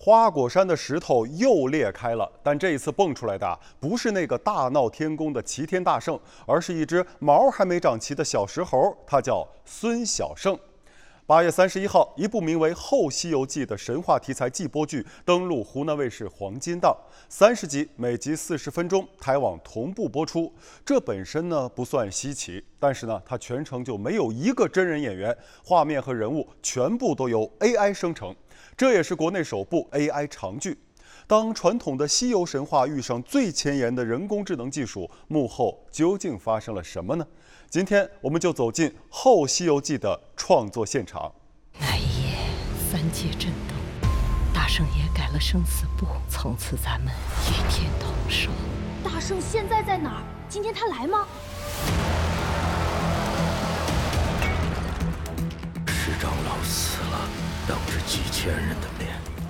花果山的石头又裂开了，但这一次蹦出来的不是那个大闹天宫的齐天大圣，而是一只毛还没长齐的小石猴，它叫孙小圣。8月31号，一部名为《后西游记》的神话题材季播剧登陆湖南卫视黄金档，30集，每集40分钟，台网同步播出。这本身呢不算稀奇，但是呢，它全程就没有一个真人演员，画面和人物全部都由 AI 生成。这也是国内首部 AI 长剧。当传统的西游神话遇上最前沿的人工智能技术，幕后究竟发生了什么呢？今天我们就走进《后西游记》的创作现场。 那一夜3界震动，大圣爷改了生死簿，从此咱们与天同寿。 大圣现在在哪儿？今天他来吗？ 石长老死了，当着几千人的面，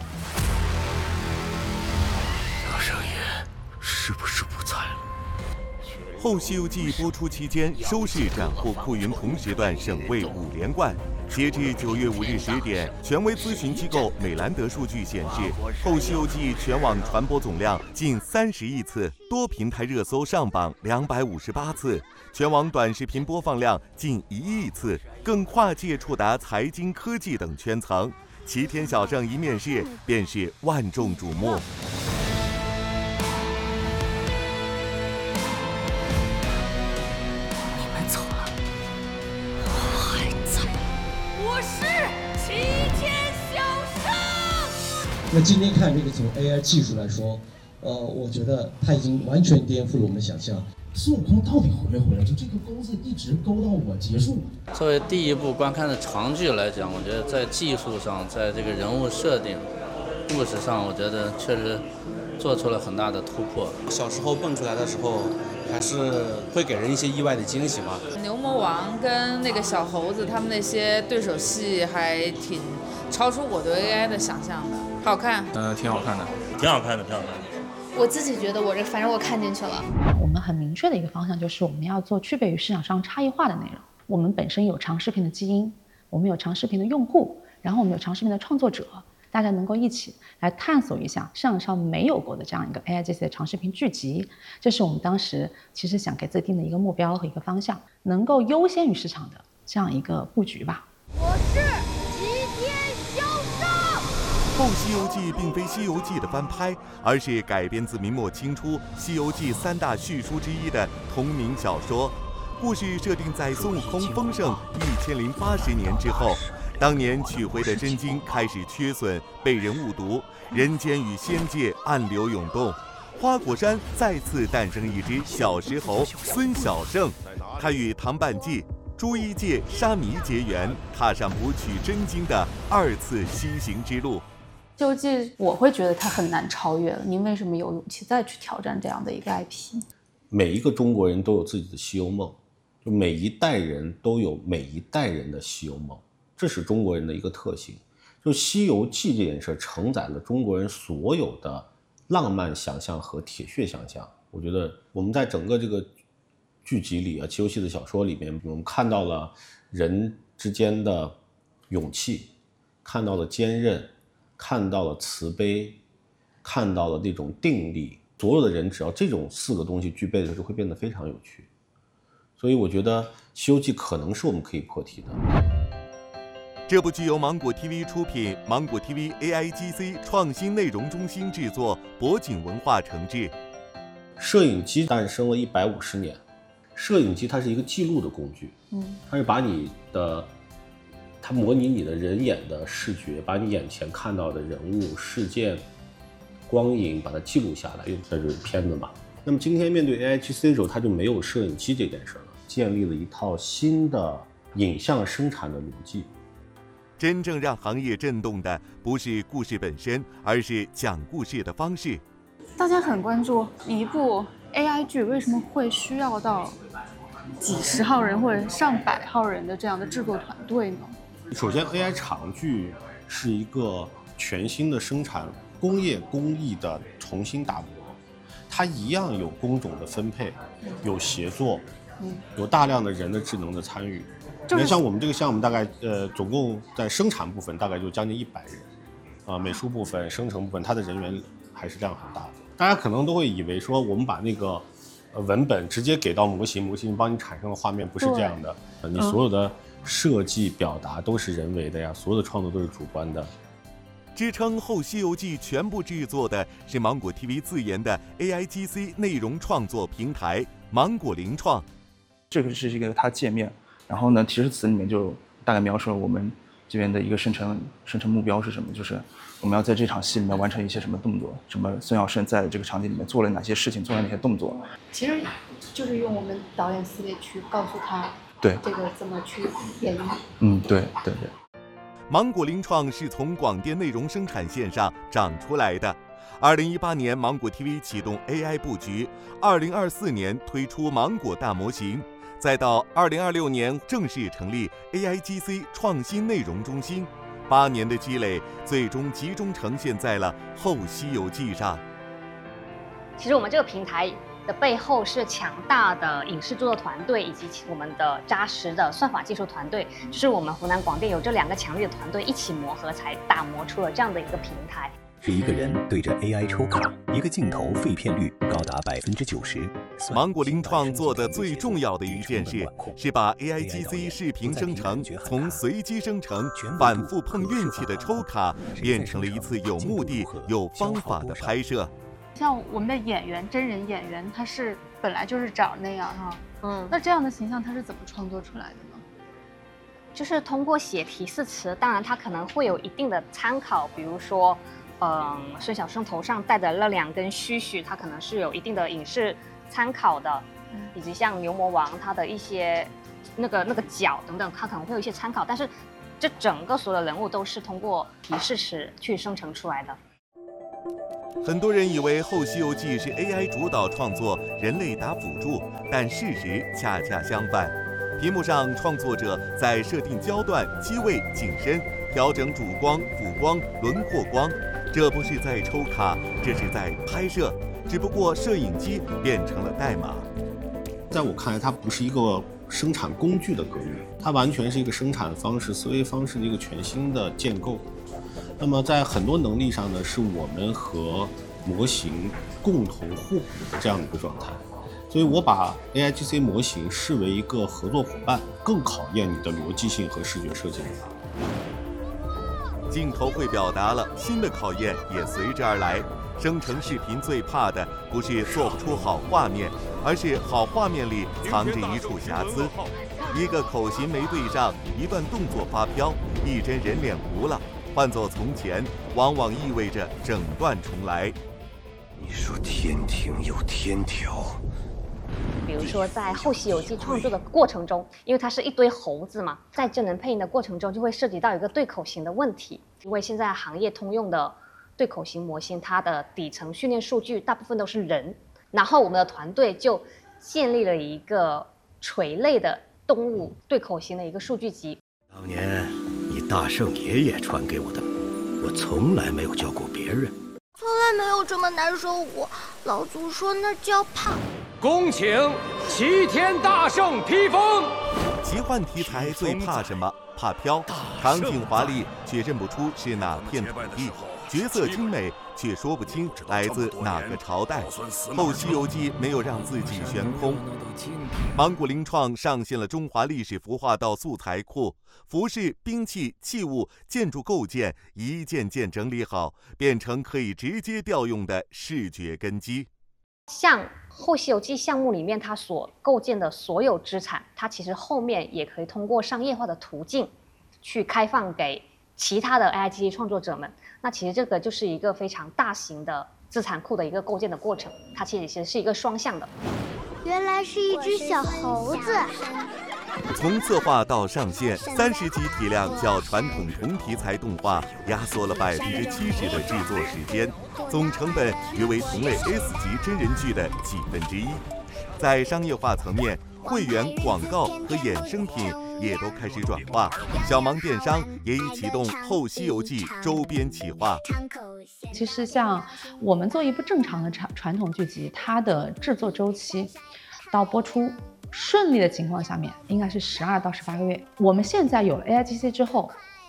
大圣爷是不是不在了？ 《后西游记》播出期间，收视斩获酷云同时段省卫5连冠。截至9月5日10点，权威咨询机构美兰德数据显示，《后西游记》全网传播总量近30亿次，多平台热搜上榜258次，全网短视频播放量近1亿次，更跨界触达财经、科技等圈层。齐天小圣一面世，便是万众瞩目。 走了，我还在。 我是齐天小圣。 那今天看这个从 AI 技术来说，我觉得它已经完全颠覆了我们的想象。 孙悟空到底回没回来？就这个钩子一直勾到我结束。 作为第一部观看的长剧来讲，我觉得在技术上，在这个人物设定、故事上，我觉得确实做出了很大的突破。 小时候蹦出来的时候，还是会给人一些意外的惊喜吧。 牛魔王跟那个小猴子他们那些对手戏还挺超出我对 AI 的想象的，好看。 挺好看的， 挺好看的，挺好看的。 我自己觉得反正我看进去了。 我们很明确的一个方向就是我们要做区别于市场上差异化的内容。我们本身有长视频的基因，我们有长视频的用户，然后我们有长视频的创作者，大家能够一起来探索一下市场上没有过的这样一个 AIGC 的长视频剧集。这是我们当时其实想给自己定的一个目标和一个方向，能够优先于市场的这样一个布局吧。 我是齐天小圣。 《后西游记》并非《西游记》的翻拍，而是改编自明末清初《西游记》3大叙书之一的同名小说。故事设定在孙悟空丰盛1080年之后，当年取回的真经开始缺损，被人误读，人间与仙界暗流涌动。花果山再次诞生一只小石猴孙小圣，他与唐半记、朱一介、沙弥结缘，踏上补取真经的2次西行之路。 《西游记》我会觉得它很难超越了，您为什么有勇气再去挑战这样的一个 IP？ 每一个中国人都有自己的西游梦，就每一代人都有每一代人的西游梦，这是中国人的一个特性。就《西游记》这件事承载了中国人所有的浪漫想象和铁血想象。我觉得我们在整个这个剧集里啊，《西游记》的小说里面，我们看到了人之间的勇气，看到了坚韧，看到了慈悲，看到了那种定力。所有的人只要这种4个东西具备的时候，就会变得非常有趣。所以我觉得《西游记》可能是我们可以破题的。 这部具由芒果 TV 出品，芒果 TV AIGC 创新内容中心制作，博景文化承制。 摄影机诞生了150年，摄影机它是一个记录的工具，它是把它模拟你的人眼的视觉，把你眼前看到的人物、事件、光影，把它记录下来，用这是片子嘛。那么今天面对 AIGC 的时候，它就没有摄影机这件事了，建立了一套新的影像生产的逻辑。 真正让行业震动的不是故事本身，而是讲故事的方式。 大家很关注一部 AI 剧为什么会需要到几十号人或者上百号人的这样的制作团队呢？ 首先 AI 长剧是一个全新的生产工业工艺的重新打磨，它一样有工种的分配，有协作，有大量的人的智能的参与。你看像我们这个项目大概总共在生产部分大概就将近100人， 美术部分、生成部分，它的人员还是占很大的。大家可能都会以为说，我们把那个文本直接给到模型，模型帮你产生了画面，不是这样的。你所有的设计表达都是人为的呀，所有的创作都是主观的。 支撑《后西游记》全部制作的是芒果 TV 自研的 AIGC 内容创作平台芒果灵创。 这个是一个它界面，然后呢，提示词里面就大概描述了我们这边的一个生成目标是什么，就是我们要在这场戏里面完成一些什么动作，什么孙晓胜在这个场景里面做了哪些事情，做了哪些动作。 其实就是用我们导演思维去告诉他， 对这个怎么去演绎。 对。 芒果灵创是从广电内容生产线上长出来的。2018年，芒果 TV 启动 AI 布局，2024年推出芒果大模型，再到2026年正式成立 AIGC 创新内容中心。8年的积累，最终集中呈现在了《后西游记》上。 其实我们这个平台的背后是强大的影视制作团队以及我们的扎实的算法技术团队，就是我们湖南广电有这2个强力的团队一起磨合，才打磨出了这样的一个平台。 是一个人对着 AI 抽卡，一个镜头废片率高达90%。 芒果灵创做的最重要的一件事，是把 AIGC 视频生成从随机生成、反复碰运气的抽卡，变成了一次有目的、有方法的拍摄。 像我们的演员，真人演员，他是本来就是长那样哈，那这样的形象他是怎么创作出来的呢？ 就是通过写提示词，当然他可能会有一定的参考，比如说，孙晓胜头上戴的那2根须须，他可能是有一定的影视参考的，以及像牛魔王他的一些那个角等等，他可能会有一些参考，但是这整个所有的人物都是通过提示词去生成出来的。 很多人以为《后西游记》是 AI 主导创作，人类打辅助，但事实恰恰相反。屏幕上，创作者在设定焦段、机位、景深，调整主光、辅光、轮廓光。这不是在抽卡，这是在拍摄，只不过摄影机变成了代码。 在我看来，它不是一个生产工具的革命，它完全是一个生产方式、思维方式的一个全新的建构。那么在很多能力上呢，是我们和模型共同互补的这样一个状态。所以我把 AIGC 模型视为一个合作伙伴，更考验你的逻辑性和视觉设计力。 镜头会表达了，新的考验也随之而来。生成视频最怕的不是做不出好画面，而是好画面里藏着一处瑕疵。一个口型没对上，一段动作发飘，一帧人脸糊了。换作从前，往往意味着整段重来。 你说天庭有天条， 比如说在《后西游记》创作的过程中，因为它是一堆猴子嘛，在真人配音的过程中就会涉及到一个对口型的问题。因为现在行业通用的对口型模型，它的底层训练数据大部分都是人，然后我们的团队就建立了一个垂类的动物对口型的一个数据集。 当年你大圣爷爷传给我的，我从来没有教过别人。 从来没有这么难受过，老祖说那叫怕。 恭请齐天大圣披风。 奇幻题材最怕什么？怕飘。场景华丽，却认不出是哪片土地；角色精美，却说不清来自哪个朝代。后西游记没有让自己悬空。芒果灵创上线了中华历史服化道素材库，服饰、兵器、器物、建筑构件一件件整理好，变成可以直接调用的视觉根基。 像《后西游记》项目里面，它所构建的所有资产，它其实后面也可以通过商业化的途径去开放给其他的 AIGC 创作者们。那其实这个就是一个非常大型的资产库的一个构建的过程，它其实是一个双向的。 原来是一只小猴子。 从策划到上线，30集体量较传统同题材动画压缩了70%的制作时间，总成本约为同类 S 级真人剧的1/几。在商业化层面，会员、广告和衍生品也都开始转化，小芒电商也已启动《后西游记》周边企划。 其实像我们做一部正常的传统剧集，它的制作周期到播出顺利的情况下面，应该是12到18个月。我们现在有了 AIGC 之后，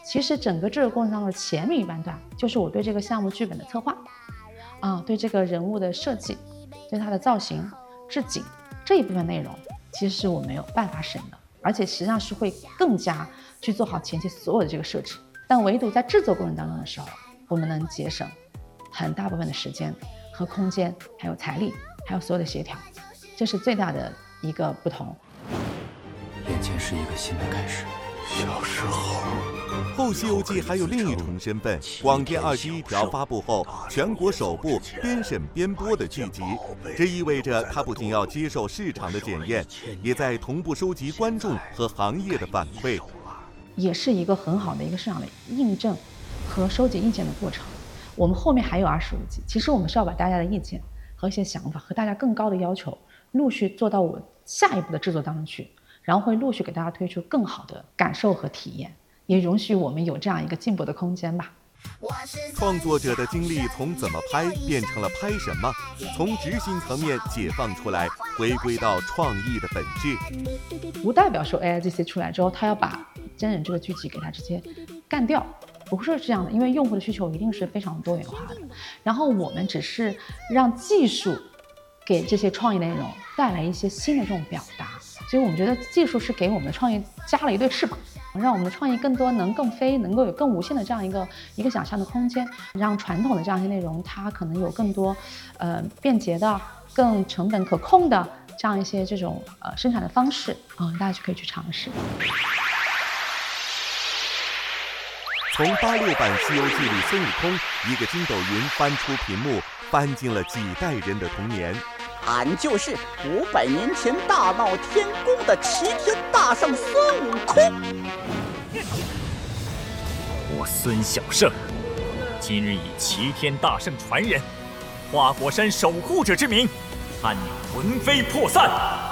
其实整个这个过程当中的前面一半段，就是我对这个项目剧本的策划，对这个人物的设计，对它的造型、置景这一部分内容，其实是我没有办法审的，而且实际上是会更加去做好前期所有的这个设置。但唯独在制作过程当中的时候，我们能节省很大部分的时间和空间，还有财力，还有所有的协调，这是最大的一个不同。 眼前是一个新的开始。小时候， 后《西游记》还有另一重身份，广电21条发布后，全国首部边审边播的剧集。这意味着它不仅要接受市场的检验，也在同步收集观众和行业的反馈， 也是一个很好的一个市场的印证和收集意见的过程。我们后面还有25集，其实我们是要把大家的意见和一些想法和大家更高的要求，陆续做到我下一步的制作当中去。然后会陆续给大家推出更好的感受和体验，也容许我们有这样一个进步的空间吧。 创作者的经历从怎么拍变成了拍什么，从执行层面解放出来，回归到创意的本质。 不代表说 AIGC 出来之后，他要把真人这个剧集给他直接干掉，不是这样的，因为用户的需求一定是非常多元化的。然后我们只是让技术给这些创意内容带来一些新的这种表达。所以我们觉得技术是给我们的创意加了一对翅膀，让我们的创意更多能更飞，能够有更无限的这样一个想象的空间，让传统的这样一些内容它可能有更多便捷的、更成本可控的这样一些这种生产的方式大家就可以去尝试。 从86版《西游记》里孙悟空一个筋斗云翻出屏幕，翻进了几代人的童年。 俺就是500年前大闹天宫的齐天大圣孙悟空。 我孙小圣，今日以齐天大圣传人、花果山守护者之名，探你魂飞魄散。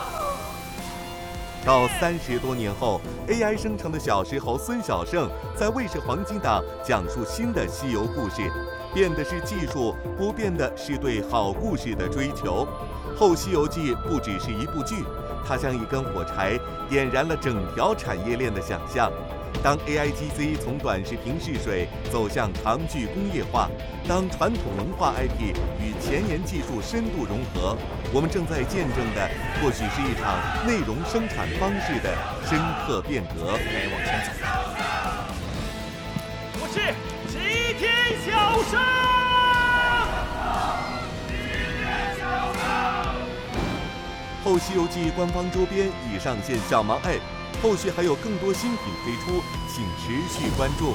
到30多年后 ，AI 生成的小石猴孙小圣在卫视黄金档讲述新的西游故事，变的是技术，不变的是对好故事的追求。后《西游记》不只是一部剧，它像一根火柴，点燃了整条产业链的想象。当 AIGC 从短视频试水走向长剧工业化，当传统文化 IP 与前沿技术深度融合，我们正在见证的或许是一场内容生产方式的深刻变革。 该往前走。我是齐天小圣。 后《西游记》官方周边已上线小芒 App， 后续还有更多新品推出，请持续关注。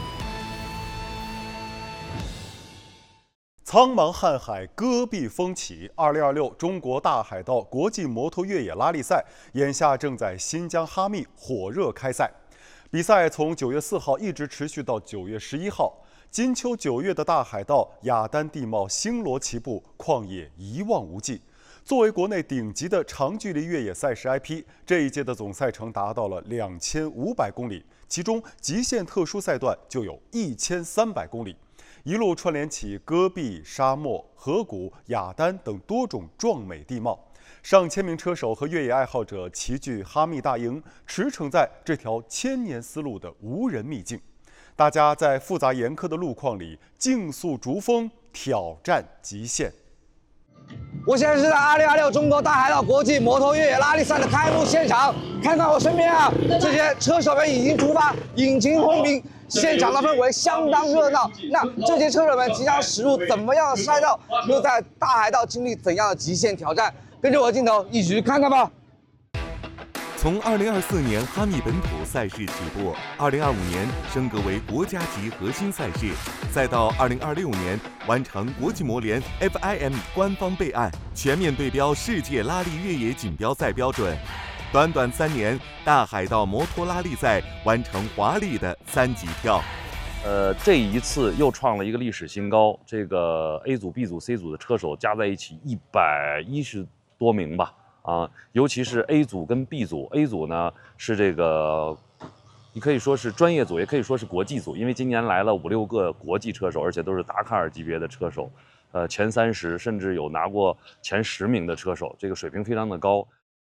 苍茫瀚海，戈壁风起。2026中国大海盗国际摩托越野拉力赛眼下正在新疆哈密火热开赛，比赛从9月4号一直持续到9月11号。金秋9月的大海盗雅丹地貌星罗棋布，旷野一望无际。作为国内顶级的长距离越野赛事 IP， 这一届的总赛程达到了2500公里，其中极限特殊赛段就有1300公里，一路串联起戈壁、沙漠、河谷、雅丹等多种壮美地貌。上千名车手和越野爱好者齐聚哈密大营，驰骋在这条千年丝路的无人秘境。大家在复杂严苛的路况里竞速逐风，挑战极限。 我现在是在2026中国大海盗国际摩托越野拉力赛的开幕现场，看看我身边啊，这些车手们已经出发，引擎轰鸣，现场的氛围相当热闹。那这些车手们即将驶入怎么样的赛道，又在大海盗经历怎样的极限挑战？跟着我的镜头一起去看看吧。 从2024年哈密本土赛事起步，2025年升格为国家级核心赛事，再到2026年完成国际摩联 FIM 官方备案，全面对标世界拉力越野锦标赛标准。短短3年，大海盗摩托拉力赛完成华丽的3级跳。 这一次又创了一个历史新高，这个 A 组、B 组、C 组的车手加在一起110多名吧。尤其是 A 组跟 B 组 ，A 组呢是这个，你可以说是专业组，也可以说是国际组，因为今年来了5、6个国际车手，而且都是达喀尔级别的车手，前30，甚至有拿过前10名的车手，这个水平非常的高。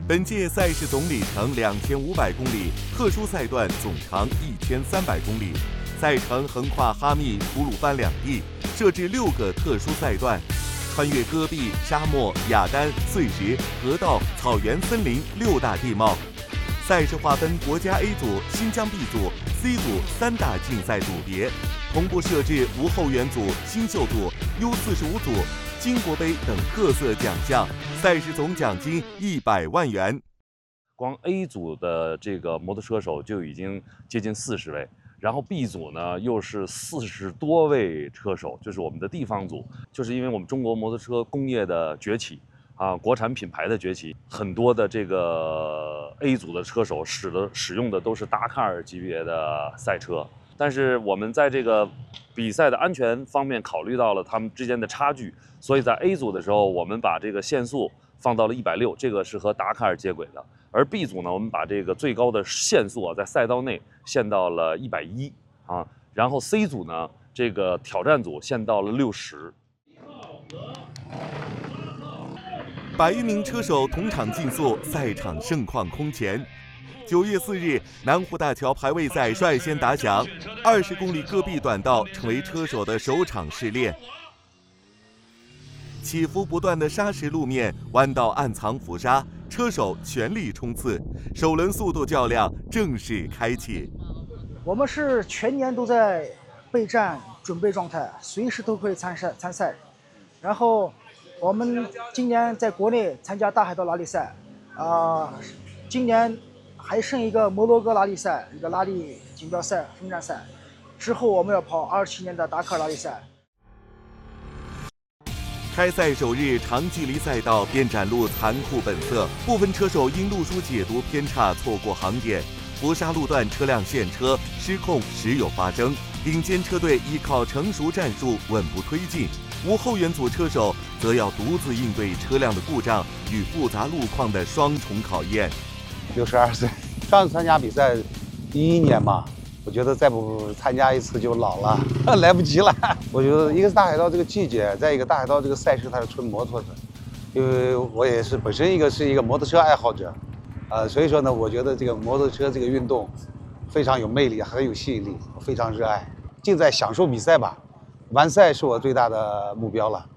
本届赛事总里程2500公里，特殊赛段总长1300公里，赛程横跨哈密、吐鲁番两地，设置6个特殊赛段，穿越戈壁、沙漠、雅丹、碎石、河道、草原、森林6大地貌。赛事划分国家 A 组、新疆 B 组、C 组3大竞赛组别，同步设置无后援组、新秀组、U45组、金国杯等各色奖项，赛事总奖金100万元。 光 A 组的这个摩托车手就已经接近40位，然后 B 组呢又是40多位车手，就是我们的地方组。就是因为我们中国摩托车工业的崛起啊，国产品牌的崛起，很多的这个 A 组的车手使用的都是达喀尔级别的赛车。但是我们在这个比赛的安全方面考虑到了他们之间的差距，所以在 A 组的时候，我们把这个限速放到了160，这个是和达喀尔接轨的。而 B 组呢，我们把这个最高的限速在赛道内限到了110啊，然后 C 组呢，这个挑战组限到了60。 100余名车手同场竞速，赛场盛况空前。9月4日，南湖大桥排位赛率先打响，20公里戈壁短道成为车手的首场试炼。起伏不断的砂石路面，弯道暗藏浮沙，车手全力冲刺，首轮速度较量正式开启。 我们是全年都在备战准备状态，随时都可以参赛。然后我们今年在国内参加大海道拉力赛，今年还剩一个摩洛哥拉力赛，一个拉力锦标赛、分站赛。之后我们要跑27年的达喀尔拉力赛。 开赛首日，长距离赛道便展露残酷本色，部分车手因路书解读偏差错过航点，浮沙路段车辆陷车失控时有发生。顶尖车队依靠成熟战术稳步推进，无后援组车手则要独自应对车辆的故障与复杂路况的双重考验。 62岁，上次参加比赛11年嘛，我觉得再不参加一次就老了，来不及了。我觉得一个是大海道这个季节，再一个大海道这个赛事它是纯摩托的，因为我也是本身是一个摩托车爱好者，所以说呢，我觉得这个摩托车这个运动非常有魅力，很有吸引力，我非常热爱，尽在享受比赛吧。完赛是我最大的目标了。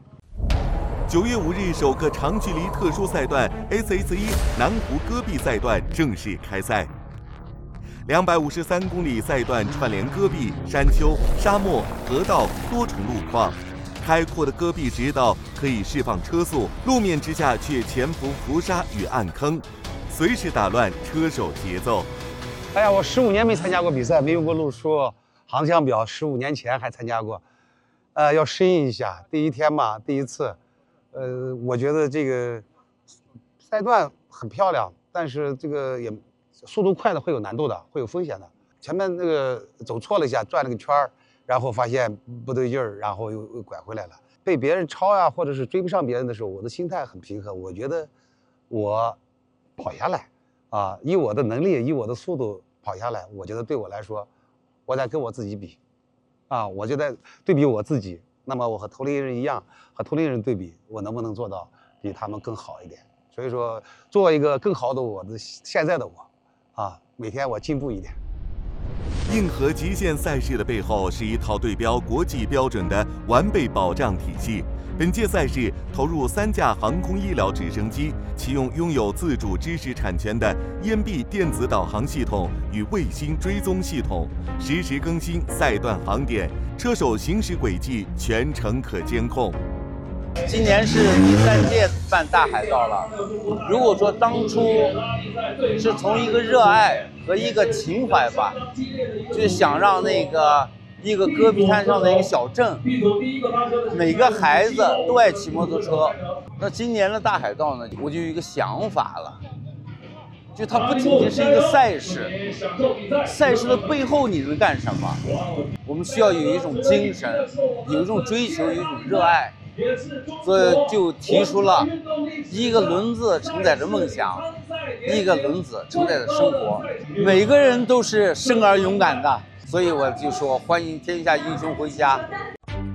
9月5日，首个长距离特殊赛段 SS1 南湖戈壁赛段正式开赛。253公里赛段串联戈壁、山丘、沙漠、河道多重路况，开阔的戈壁直道可以释放车速，路面之下却潜伏浮沙与暗坑，随时打乱车手节奏。 哎呀，我15年没参加过比赛，没有过路书、航向表，15年前还参加过，要适应一下。第一天嘛，第一次，我觉得这个赛段很漂亮，但是这个也速度快的会有难度的，会有风险的。前面那个走错了一下，转了个圈儿，然后发现不对劲儿，然后又拐回来了。被别人超呀，或者是追不上别人的时候，我的心态很平和。我觉得我跑下来啊，以我的能力，以我的速度跑下来，我觉得对我来说，我在跟我自己比，啊，我就在对比我自己。那么我和同龄人一样，和同龄人对比，我能不能做到比他们更好一点？所以说，做一个更好的我的现在的我，啊，每天我进步一点。 硬核极限赛事的背后是一套对标国际标准的完备保障体系。本届赛事投入3架航空医疗直升机，启用拥有自主知识产权的EMB电子导航系统与卫星追踪系统，实时更新赛段航点，车手行驶轨迹全程可监控。 今年是第3届办大海道了。如果说当初是从一个热爱和一个情怀吧，就想让一个戈壁滩上的一个小镇，每个孩子都爱骑摩托车。那今年的大海道呢，我就有一个想法了，就它不仅仅是一个赛事，赛事的背后你能干什么？我们需要有一种精神，有一种追求，有一种热爱。所以就提出了一个轮子承载着梦想，一个轮子承载着生活，每个人都是生而勇敢的，所以我就说欢迎天下英雄回家。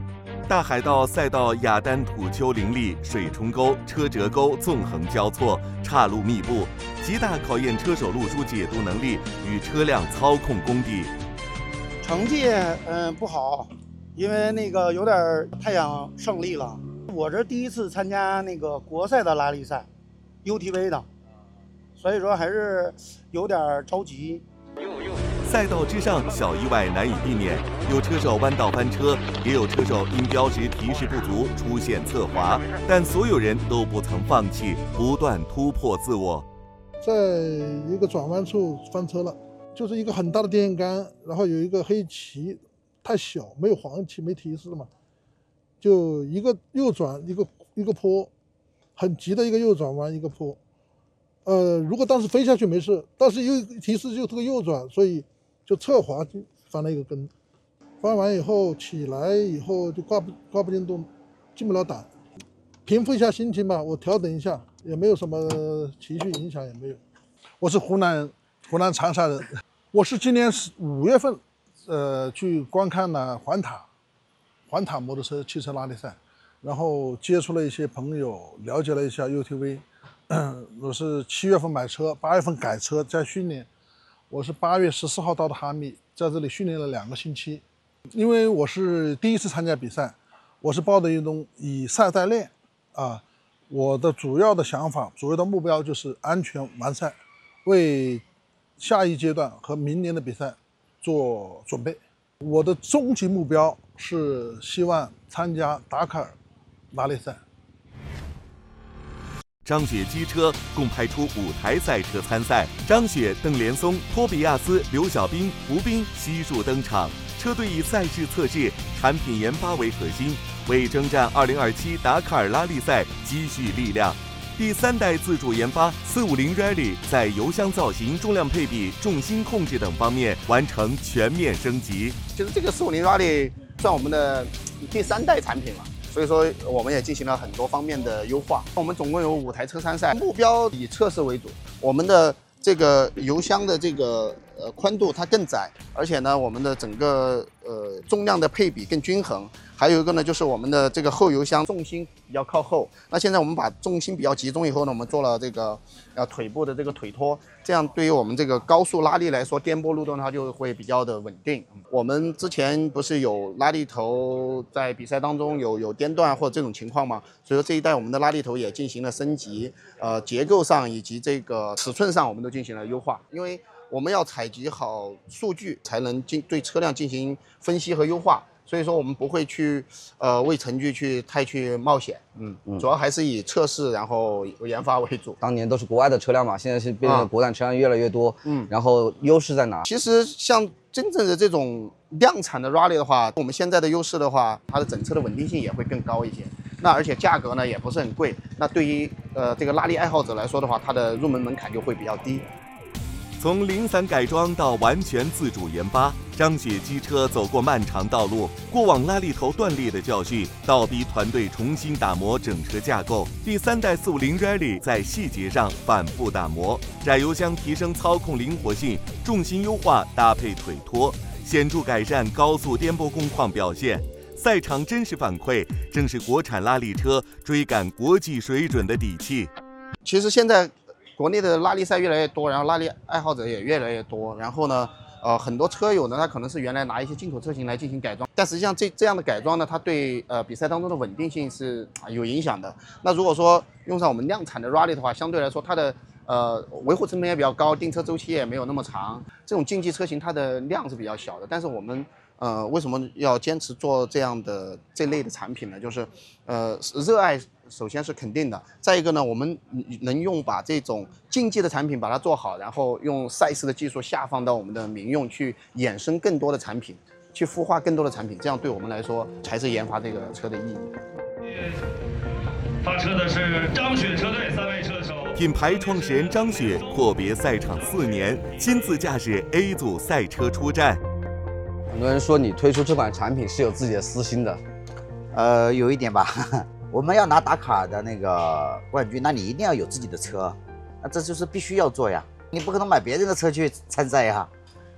大海道赛道雅丹土丘林立，水冲沟、车辙沟纵横交错，岔路密布，极大考验车手路书解读能力与车辆操控功底。 成绩不好，因为那个有点太想胜利了。我这第一次参加那个国赛的拉力赛 ，UTV 的，所以说还是有点着急。 赛道之上，小意外难以避免，有车手弯道翻车，也有车手因标识提示不足出现侧滑，但所有人都不曾放弃，不断突破自我。 在一个转弯处翻车了，就是一个很大的电线杆，然后有一个黑旗，太小，没有黄旗，没提示嘛，就一个右转，一个坡，很急的一个右转弯，一个坡。如果当时飞下去没事，但是又提示就这个右转，所以就侧滑就翻了一个跟。翻完以后起来以后就挂不进洞，进不了胆，平复一下心情吧，我调整一下，也没有什么情绪影响，也没有。我是湖南长沙人，我是今年5月份去观看了环塔摩托车汽车拉力赛，然后接触了一些朋友，了解了一下 UTV。我是7月份买车，8月份改车在训练。我是8月14号到的哈密，在这里训练了2个星期。因为我是第一次参加比赛，我是抱着一种以赛代练啊。我的主要的想法、主要的目标就是安全完赛，为下一阶段和明年的比赛做准备。我的终极目标是希望参加达喀尔拉力赛。 张雪机车共派出5台赛车参赛，张雪、邓连松、托比亚斯、刘晓兵、胡斌悉数登场。车队以赛事测试、产品研发为核心，为征战2027达喀尔拉力赛积蓄力量。第3代自主研发450 Rally 在油箱造型、重量配比、重心控制等方面完成全面升级。 其实这个450 Rally 算我们的第3代产品了。所以说，我们也进行了很多方面的优化。我们总共有5台车参赛，目标以测试为主。我们的这个油箱的这个宽度它更窄，而且呢，我们的整个重量的配比更均衡。还有一个呢，就是我们的这个后油箱重心比较靠后。那现在我们把重心比较集中以后呢，我们做了这个腿部的这个腿托，这样对于我们这个高速拉力来说，颠簸路段它就会比较的稳定。我们之前不是有拉力头在比赛当中有颠断或者这种情况嘛，所以说这一代我们的拉力头也进行了升级，结构上以及这个尺寸上我们都进行了优化，因为我们要采集好数据才能对车辆进行分析和优化。所以说我们不会去为成绩太去冒险，主要还是以测试然后研发为主。 当年都是国外的车辆嘛，现在是变成国产车辆越来越多，然后优势在哪？ 其实像真正的这种量产的 Rally 的话，我们现在的优势的话，它的整车的稳定性也会更高一些。那而且价格呢也不是很贵，那对于这个拉力爱好者来说的话，它的入门门槛就会比较低。 从零散改装到完全自主研发，张雪机车走过漫长道路，过往拉力头断裂的教训，倒逼团队重新打磨整车架构。第3代450 Rally 在细节上反复打磨，窄油箱提升操控灵活性，重心优化搭配腿托，显著改善高速颠簸工况表现。赛场真实反馈，正是国产拉力车追赶国际水准的底气。 其实现在国内的拉力赛越来越多，然后拉力爱好者也越来越多，然后呢，很多车友呢，他可能是原来拿一些进口车型来进行改装，但实际上这样的改装呢，它对比赛当中的稳定性是有影响的。那如果说用上我们量产的 Rally 的话，相对来说它的维护成本也比较高，订车周期也没有那么长。这种竞技车型它的量是比较小的，但是我们为什么要坚持做这类的产品呢？就是热爱首先是肯定的，再一个呢，我们能把这种竞技的产品把它做好，然后用赛事的技术下放到我们的民用去衍生更多的产品，去孵化更多的产品，这样对我们来说才是研发这个车的意义。 发车的是张雪车队3位车手。 品牌创始人张雪阔别赛场4年，亲自驾驶 A 组赛车出战。 很多人说你推出这款产品是有自己的私心的， 有一点吧。我们要拿达喀尔的那个冠军，那你一定要有自己的车，那这就是必须要做呀，你不可能买别人的车去参赛呀。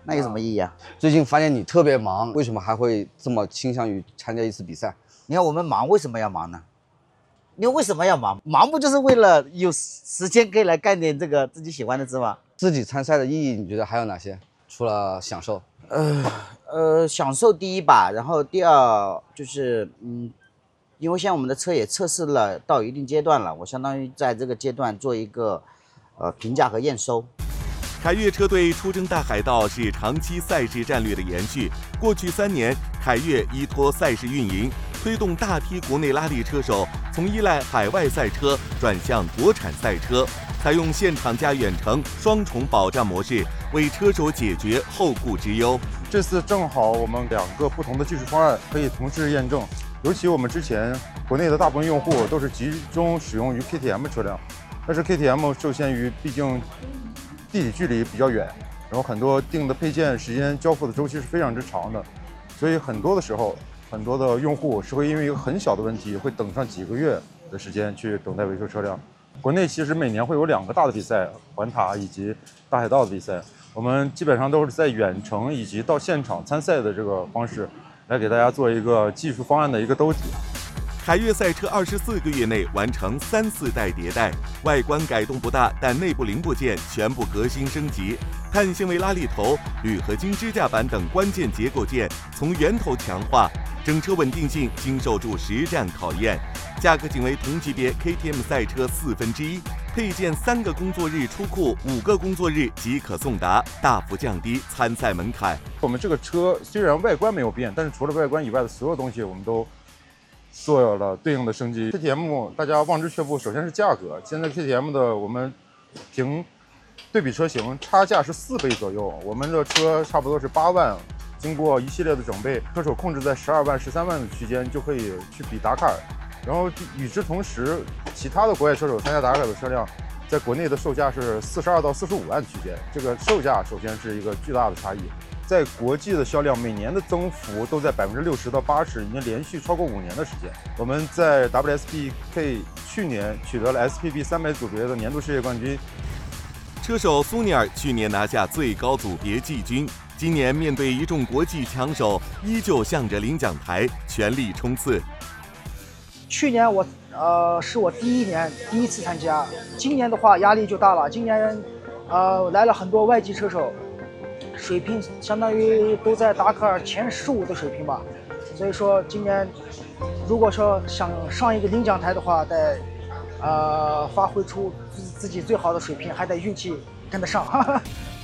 那有什么意义啊？ 最近发现你特别忙，为什么还会这么倾向于参加一次比赛？ 你看我们忙，为什么要忙呢？你为什么要忙？忙不就是为了有时间可以来干点这个自己喜欢的事吗？ 自己参赛的意义，你觉得还有哪些？除了享受？ 享受第一吧，然后第二就是因为现在我们的车也测试了到一定阶段了，我相当于在这个阶段做一个评价和验收。 凯越车队出征大海道是长期赛事战略的延续。过去3年，凯越依托赛事运营，推动大批国内拉力车手从依赖海外赛车转向国产赛车，采用现场加远程双重保障模式，为车手解决后顾之忧。 这次正好我们2个不同的技术方案可以同时验证，尤其我们之前国内的大部分用户都是集中使用于 KTM 车辆，但是 KTM 受限于毕竟地理距离比较远，然后很多定的配件时间交付的周期是非常之长的，所以很多的时候，很多的用户是会因为一个很小的问题，会等上几个月的时间去等待维修车辆。国内其实每年会有2个大的比赛，环塔以及大海道的比赛，我们基本上都是在远程以及到现场参赛的这个方式，来给大家做一个技术方案的一个兜底。 凯越赛车24个月内完成3、4代迭代，外观改动不大，但内部零部件全部革新升级，碳纤维拉力头、铝合金支架板等关键结构件从源头强化，整车稳定性经受住实战考验，价格仅为同级别 KTM 赛车1/4，配件3个工作日出库，5个工作日即可送达，大幅降低参赛门槛。 我们这个车虽然外观没有变，但是除了外观以外的所有东西我们都做了对应的升级。 KTM 大家望之却步，首先是价格，现在 KTM 的我们凭对比车型差价是4倍左右，我们的车差不多是8万，经过一系列的整备，车手控制在12万、13万的区间就可以去比达喀尔。然后与之同时，其他的国外车手参加达喀尔的车辆，在国内的售价是42到45万区间，这个售价首先是一个巨大的差异。在国际的销量每年的增幅都在60%到80%，已经连续超过5年的时间。我们在 WSPK 去年取得了 SPB 300组别的年度世界冠军。 车手苏尼尔去年拿下最高组别季军，今年面对一众国际强手，依旧向着领奖台全力冲刺。 去年是我第一次参加，今年的话压力就大了。今年来了很多外籍车手，水平相当于都在达喀尔前15的水平吧。所以说今年如果说想上一个领奖台的话，得发挥出自己最好的水平，还得运气跟得上。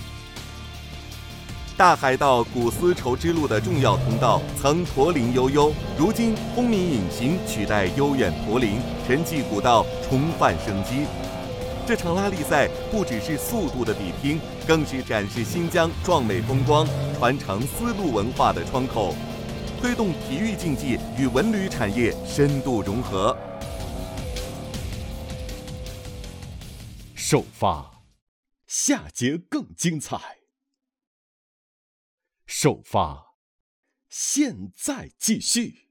大海道古丝绸之路的重要通道曾驼铃悠悠，如今轰鸣隐形取代悠远驼铃，沉寂古道重焕生机。这场拉力赛不只是速度的比拼，更是展示新疆壮美风光、传承丝路文化的窗口，推动体育竞技与文旅产业深度融合。 首发，下节更精彩。首发，现在继续。